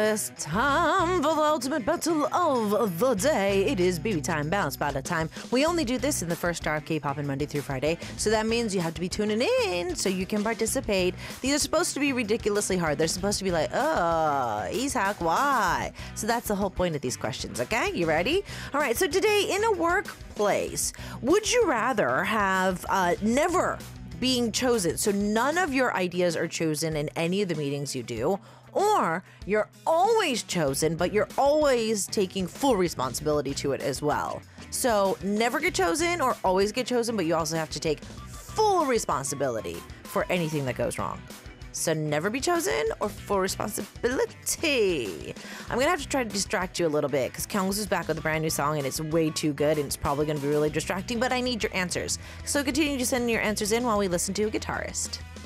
It's time for the ultimate battle of the day. It is baby time, bounce battle time. We only do this in the first hour of K-pop on Monday through Friday, so that means you have to be tuning in so you can participate. These are supposed to be ridiculously hard. They're supposed to be like, Ishak, why? So that's the whole point of these questions, okay? You ready? All right, so today in a workplace, would you rather have never being chosen, so none of your ideas are chosen in any of the meetings you do, or you're always chosen, but you're always taking full responsibility to it as well? So never get chosen or always get chosen, but you also have to take full responsibility for anything that goes wrong. So never be chosen or full responsibility. I'm gonna have to try to distract you a little bit because Kyung's is back with a brand new song and it's way too good and it's probably gonna be really distracting, but I need your answers. So continue to send your answers in while we listen to a guitarist.